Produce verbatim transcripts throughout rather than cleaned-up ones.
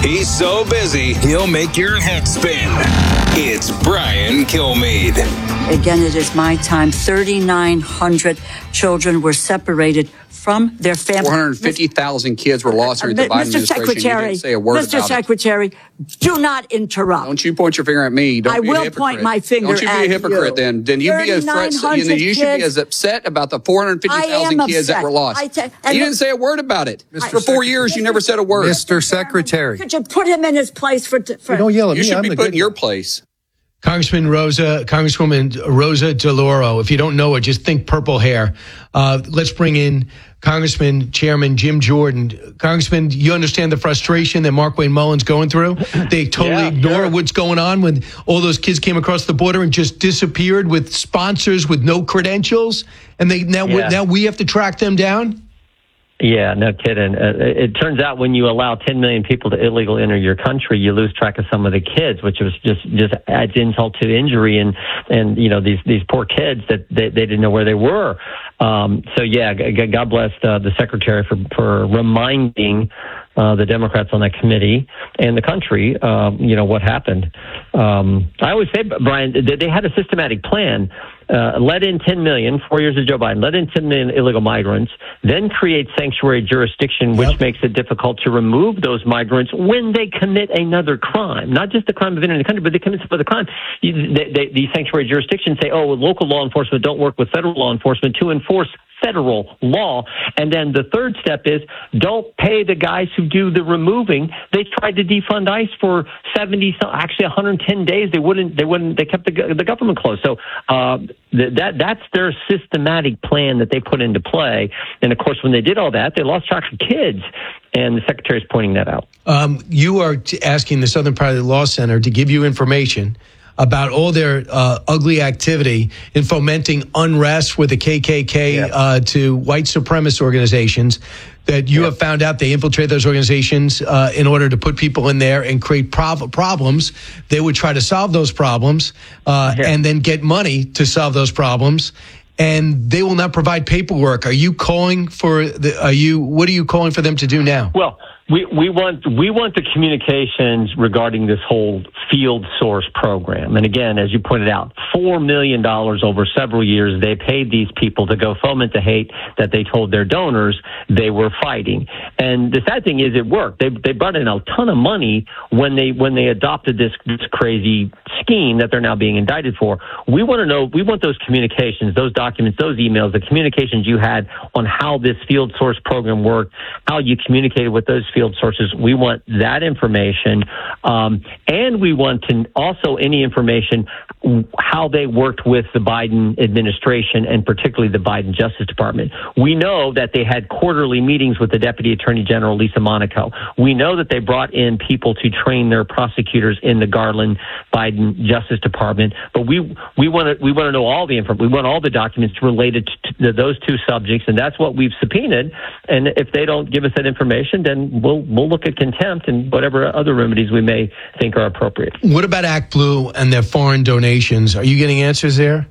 He's so busy, he'll make your head spin. It's Brian Kilmeade. Again, it is my time. thirty-nine hundred children were separated from their families. four hundred fifty thousand kids were lost during the Biden Mister administration. Secretary, You didn't say a word Mister about Secretary, it. do not interrupt. Don't you point your finger at me. Don't I be a will hypocrite. point my finger Don't you be at a hypocrite you. then. Then you be as threat, you, know, you should be as upset about the four hundred fifty thousand kids that were lost. I ta- you didn't say a word about it. Mister For four years, Mister you never said a word. Mister Secretary. Could you put him in his place for... for you don't yell at you me. should I'm be the put in good your one. place. Congressman Rosa, Congresswoman Rosa DeLauro. If you don't know her, just think purple hair. Uh, let's bring in Congressman Chairman Jim Jordan. Congressman, you understand the frustration that Markwayne Mullin's going through? They totally yeah, ignore sure. what's going on when all those kids came across the border and just disappeared with sponsors with no credentials, and they now Yeah. now we have to track them down. Yeah, no kidding. Uh, it turns out when you allow ten million people to illegally enter your country, you lose track of some of the kids, which was just just adds insult to injury, and and you know these these poor kids that they, they didn't know where they were. Um, so yeah, g- God bless uh, the secretary for for reminding uh, the Democrats on that committee and the country, um, you know what happened. Um, I always say, Brian, they, they had a systematic plan. Uh, let in ten million, four years of Joe Biden, let in ten million illegal migrants, then create sanctuary jurisdiction, which Yep. makes it difficult to remove those migrants when they commit another crime. Not just the crime of entering the country, but they commit some other crime. You, they, they, these sanctuary jurisdictions say, oh, local law enforcement don't work with federal law enforcement to enforce federal law. And then the third step is don't pay the guys who do the removing. They tried to defund ICE for seventy, actually one hundred ten days. They wouldn't, they wouldn't, they kept the, the government closed. So, uh, that, that's their systematic plan that they put into play. And of course, when they did all that, they lost track of kids. And the secretary is pointing that out. Um, you are t- asking the Southern Poverty Law Center to give you information about all their uh, ugly activity in fomenting unrest with the K K K Yep. uh, to white supremacist organizations, that you Yep. have found out they infiltrate those organizations uh, in order to put people in there and create prov- problems. They would try to solve those problems uh, Yeah. and then get money to solve those problems. And they will not provide paperwork. Are you calling for the? Are you? What are you calling for them to do now? Well, we, we want we want the communications regarding this whole field source program. And again, as you pointed out, four million dollars over several years, they paid these people to go foment the hate that they told their donors they were fighting. And the sad thing is it worked. They they brought in a ton of money when they when they adopted this, this crazy scheme that they're now being indicted for. We want to know, we want those communications, those documents, those emails, the communications you had on how this field source program worked, how you communicated with those field sources. We want that information. Um, and we want to also any information how they worked with the Biden administration and particularly the Biden Justice Department. We know that they had quarterly meetings with the Deputy Attorney General, Lisa Monaco. We know that they brought in people to train their prosecutors in the Garland Biden Justice Department. But we we want to we want to know all the information. We want all the documents related to those two subjects, and that's what we've subpoenaed. And if they don't give us that information, then we'll we'll look at contempt and whatever other remedies we may think are appropriate. What about ActBlue and their foreign donations? Are you getting answers there?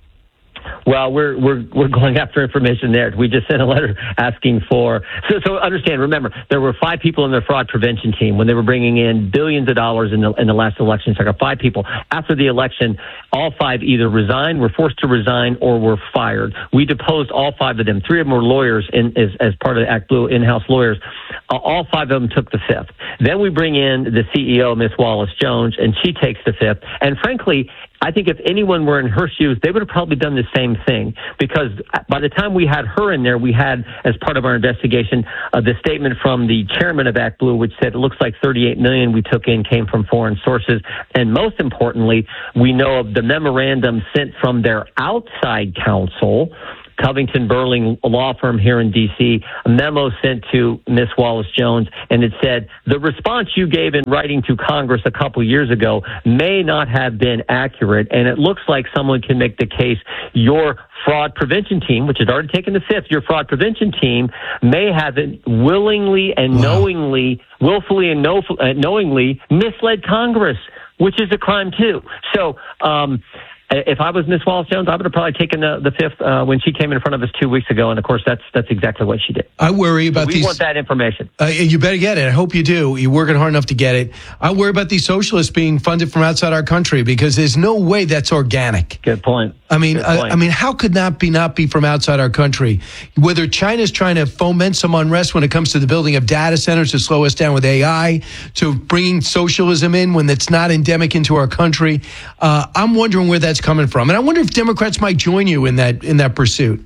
Well, we're we're we're going after information there. We just sent a letter asking for. So, so understand. Remember, there were five people in their fraud prevention team when they were bringing in billions of dollars in the in the last election cycle. Five people. After the election, all five either resigned, were forced to resign, or were fired. We deposed all five of them. Three of them were lawyers in, as as part of the ActBlue in-house lawyers. Uh, all five of them took the fifth. Then we bring in the C E O, Miss Wallace Jones, and she takes the fifth. And frankly, I think if anyone were in her shoes, they would have probably done the same thing, because by the time we had her in there, we had, as part of our investigation, uh, the statement from the chairman of ActBlue, which said it looks like thirty-eight million we took in came from foreign sources. And most importantly, we know of the memorandum sent from their outside counsel, Covington Burling law firm here in D C, a memo sent to Miss Wallace Jones, and it said, the response you gave in writing to Congress a couple years ago may not have been accurate, and it looks like someone can make the case your fraud prevention team, which has already taken the fifth, your fraud prevention team may have willingly and wow. knowingly, willfully and know, uh, knowingly misled Congress, which is a crime too. So, um, if I was Miss Wallace-Jones, I would have probably taken the, the fifth uh, when she came in front of us two weeks ago. And, of course, that's that's exactly what she did. I worry about so we these. We want that information. Uh, you better get it. I hope you do. You're working hard enough to get it. I worry about these socialists being funded from outside our country because there's no way that's organic. Good point. I mean, Good I, point. I mean, how could that be not be from outside our country? Whether China's trying to foment some unrest when it comes to the building of data centers to slow us down with A I, to bringing socialism in when it's not endemic into our country, uh, I'm wondering where that's coming from. And I wonder if Democrats might join you in that in that pursuit.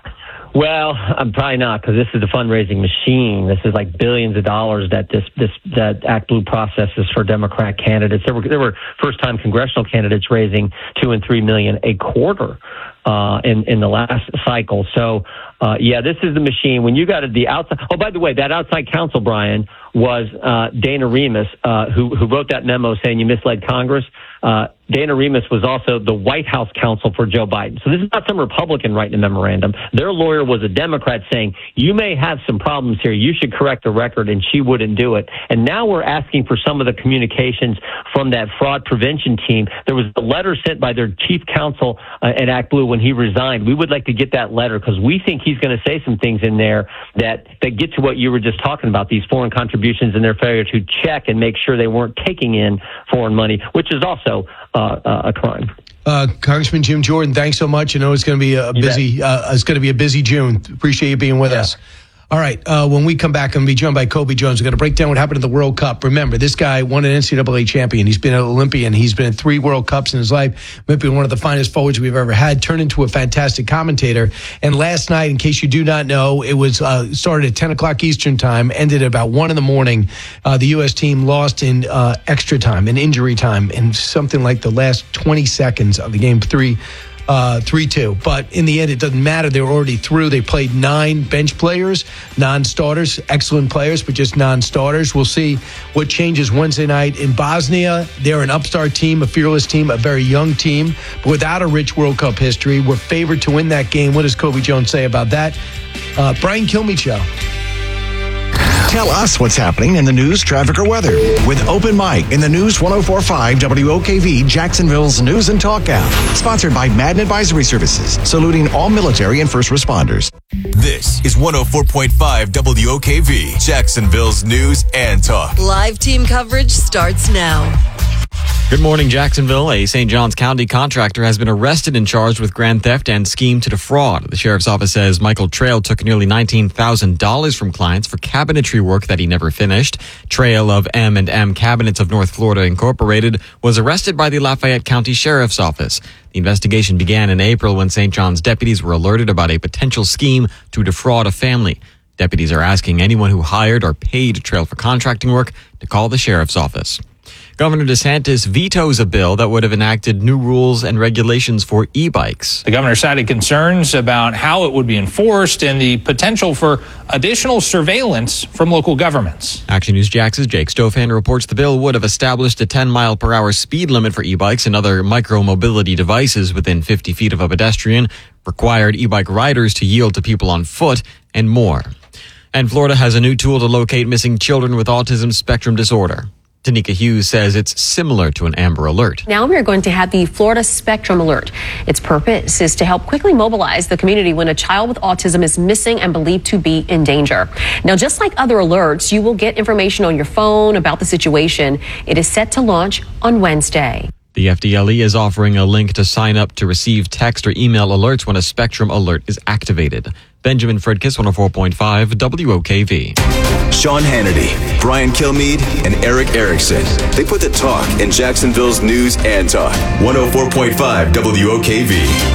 Well, I'm probably not, because this is a fundraising machine. This is like billions of dollars that this this that Act Blue processes for Democrat candidates. There were there were first time congressional candidates raising two and three million a quarter uh, in in the last cycle. So uh, yeah, this is the machine. When you got the outside. Oh, by the way, that outside counsel, Brian, was uh, Dana Remus, uh, who who wrote that memo saying you misled Congress. Uh, Dana Remus was also the White House counsel for Joe Biden. So this is not some Republican writing a memorandum. Their lawyer was a Democrat saying, you may have some problems here. You should correct the record, and she wouldn't do it. And now we're asking for some of the communications from that fraud prevention team. There was a letter sent by their chief counsel uh, at Act Blue when he resigned. We would like to get that letter because we think he's going to say some things in there that, that get to what you were just talking about, these foreign contributions and their failure to check and make sure they weren't taking in foreign money, which is also Uh, uh, a crime. Uh, Congressman Jim Jordan, thanks so much. I know it's going to be a You busy. Uh, it's going to be a busy June. Appreciate you being with yeah. us. All right. Uh, when we come back, I'm going to be joined by Kobe Jones. We're going to break down what happened at the World Cup. Remember, this guy won an N C double A champion. He's been an Olympian. He's been in three World Cups in his life. Might be one of the finest forwards we've ever had. Turned into a fantastic commentator. And last night, in case you do not know, it was uh, started at ten o'clock Eastern time, ended at about one in the morning. Uh, the U S team lost in uh, extra time, in injury time, in something like the last twenty seconds of the game. Three. Uh, three two. But in the end, it doesn't matter. They were already through. They played nine bench players, non-starters, excellent players, but just non-starters. We'll see what changes Wednesday night in Bosnia. They're an upstart team, a fearless team, a very young team, but without a rich World Cup history. We're favored to win that game. What does Kobe Jones say about that? Uh, Brian Kilmeade Show. Tell us what's happening in the news, traffic, or weather with Open Mic in the News one oh four point five W O K V, Jacksonville's News and Talk app. Sponsored by Madden Advisory Services, saluting all military and first responders. This is one oh four point five W O K V, Jacksonville's News and Talk. Live team coverage starts now. Good morning, Jacksonville. A Saint Johns County contractor has been arrested and charged with grand theft and scheme to defraud. The sheriff's office says Michael Trail took nearly nineteen thousand dollars from clients for cabinetry work that he never finished. Trail of M and M Cabinets of North Florida Incorporated was arrested by the Lafayette County Sheriff's Office. The investigation began in April when Saint John's deputies were alerted about a potential scheme to defraud a family. Deputies are asking anyone who hired or paid Trail for contracting work to call the sheriff's office. Governor DeSantis vetoes a bill that would have enacted new rules and regulations for e-bikes. The governor cited concerns about how it would be enforced and the potential for additional surveillance from local governments. Action News Jax's Jake Stofan reports the bill would have established a ten mile per hour speed limit for e-bikes and other micro-mobility devices within fifty feet of a pedestrian, required e-bike riders to yield to people on foot, and more. And Florida has a new tool to locate missing children with autism spectrum disorder. Tanika Hughes says it's similar to an Amber Alert. Now we are going to have the Florida Spectrum Alert. Its purpose is to help quickly mobilize the community when a child with autism is missing and believed to be in danger. Now, just like other alerts, you will get information on your phone about the situation. It is set to launch on Wednesday. The F D L E is offering a link to sign up to receive text or email alerts when a Spectrum Alert is activated. Benjamin Fredkiss, one oh four point five W O K V. Sean Hannity, Brian Kilmeade, and Eric Erickson. They put the talk in Jacksonville's News and Talk. one oh four point five W O K V.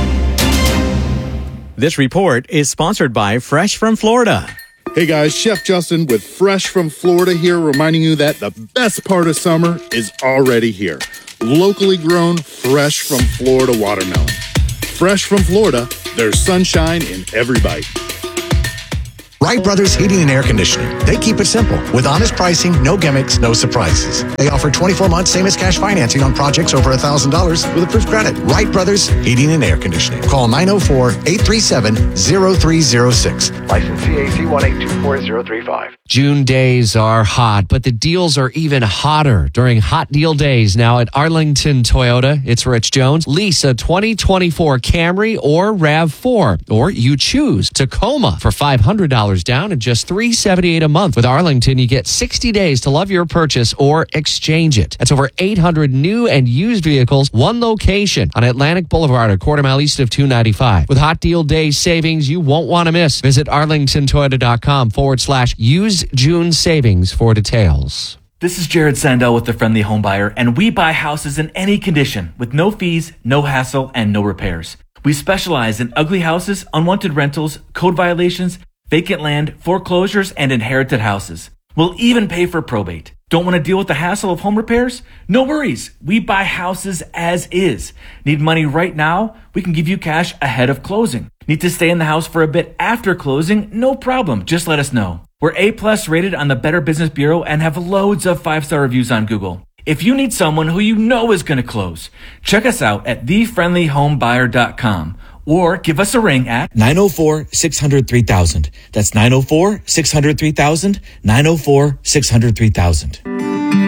This report is sponsored by Fresh from Florida. Hey guys, Chef Justin with Fresh from Florida here, reminding you that the best part of summer is already here. Locally grown, fresh from Florida watermelon. Fresh from Florida, there's sunshine in every bite. Wright Brothers Heating and Air Conditioning. They keep it simple with honest pricing, no gimmicks, no surprises. They offer twenty-four months same as cash financing on projects over one thousand dollars with approved credit. Wright Brothers Heating and Air Conditioning. Call nine oh four, eight three seven, oh three oh six. License C A C one eight two four zero three five. June days are hot, but the deals are even hotter during Hot Deal Days. Now at Arlington Toyota, it's Rich Jones. Lease a twenty twenty-four Camry or RAV four, or you choose Tacoma for five hundred dollars down and just three hundred seventy-eight dollars a month. With Arlington, you get sixty days to love your purchase or exchange it. That's over eight hundred new and used vehicles, one location on Atlantic Boulevard, a quarter mile east of two ninety-five. With Hot Deal Day savings you won't want to miss. Visit arlingtontoyota.com forward slash use June savings for details. This is Jared Sandell with The Friendly Home Buyer, and we buy houses in any condition with no fees, no hassle, and no repairs. We specialize in ugly houses, unwanted rentals, code violations, vacant land, foreclosures, and inherited houses. We'll even pay for probate. Don't want to deal with the hassle of home repairs? No worries. We buy houses as is. Need money right now? We can give you cash ahead of closing. Need to stay in the house for a bit after closing? No problem. Just let us know. We're A-plus rated on the Better Business Bureau and have loads of five-star reviews on Google. If you need someone who you know is going to close, check us out at the friendly home buyer dot com or give us a ring at nine oh four, six hundred, three thousand. That's nine oh four, six hundred, three thousand, nine oh four, six hundred, three thousand.